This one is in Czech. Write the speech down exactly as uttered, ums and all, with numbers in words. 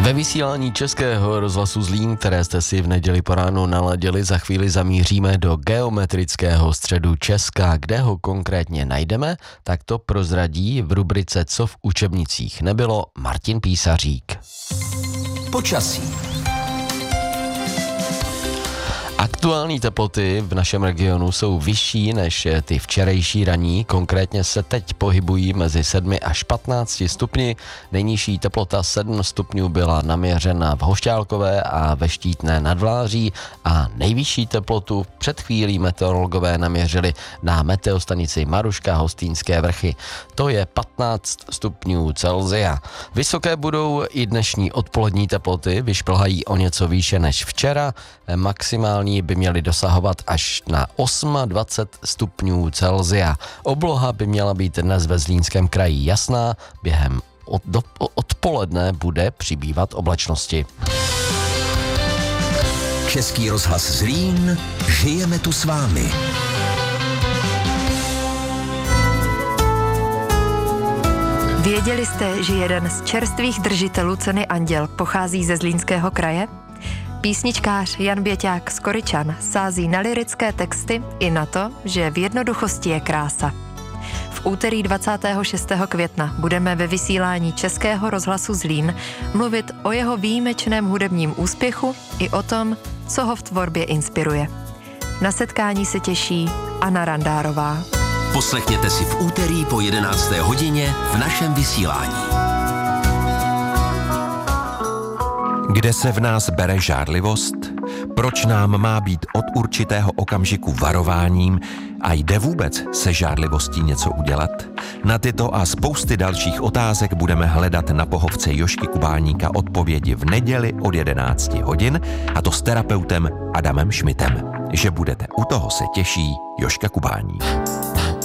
Ve vysílání Českého rozhlasu Zlín, které jste si v neděli po ránu naladili, za chvíli zamíříme do geometrického středu Česka. Kde ho konkrétně najdeme, tak to prozradí v rubrice Co v učebnicích nebylo Martin Písařík. Počasí. Aktuální teploty v našem regionu jsou vyšší než ty včerejší raní, konkrétně se teď pohybují mezi sedmi až patnácti stupni. Nejnižší teplota sedm stupňů byla naměřena v Hošťálkové a ve Štítné nad Vláří a nejvyšší teplotu před chvílí meteorologové naměřili na meteostanici Maruška Hostýnské vrchy. To je patnáct stupňů Celsia. Vysoké budou i dnešní odpolední teploty, vyšplhají o něco výše než včera, maximální by měly dosahovat až na dvacet osm stupňů Celsia. Obloha by měla být dnes ve Zlínském kraji jasná, během od, do, odpoledne bude přibývat oblačnosti. Český rozhlas Zlín, žijeme tu s vámi. Věděli jste, že jeden z čerstvých držitelů ceny Anděl pochází ze Zlínského kraje? Písničkář Jan Běťák z Koryčan sází na lyrické texty i na to, že v jednoduchosti je krása. V úterý dvacátého šestého května budeme ve vysílání Českého rozhlasu Zlín mluvit o jeho výjimečném hudebním úspěchu i o tom, co ho v tvorbě inspiruje. Na setkání se těší Anna Randárová. Poslechněte si v úterý po jedenácté hodině v našem vysílání. Kde se v nás bere žárlivost? Proč nám má být od určitého okamžiku varováním a jde vůbec se žárlivostí něco udělat? Na tyto a spousty dalších otázek budeme hledat na pohovce Jožky Kubáníka odpovědi v neděli od jedenácti hodin, a to s terapeutem Adamem Šmitem. Že budete u toho, se těší Jožka Kubáník.